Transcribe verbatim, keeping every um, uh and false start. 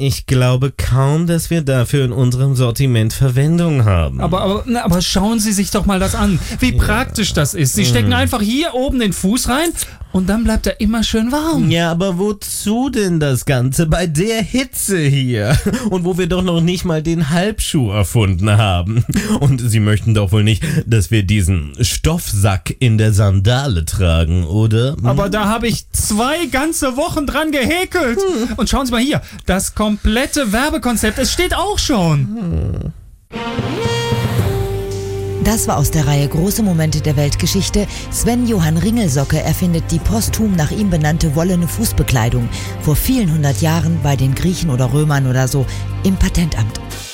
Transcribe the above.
Ich glaube kaum, dass wir dafür in unserem Sortiment Verwendung haben. Aber, aber, na, aber schauen Sie sich doch mal das an, wie ja. praktisch das ist. Sie stecken einfach hier oben den Fuß rein und dann bleibt er immer schön warm. Ja, aber wozu denn das Ganze bei der Hitze hier? Und wo wir doch noch nicht mal den Halbschuh erfunden haben. Und Sie möchten doch wohl nicht, dass wir diesen Stoffsack in der Sandale tragen, oder? Hm? Aber da habe ich zwei ganze Wochen dran gehäkelt. Hm. Und schauen Sie mal hier, das komplette Werbekonzept, es steht auch schon. Hm. Das war aus der Reihe Große Momente der Weltgeschichte. Sven Johann Ringelsocke erfindet die posthum nach ihm benannte wollene Fußbekleidung. Vor vielen hundert Jahren bei den Griechen oder Römern oder so im Patentamt.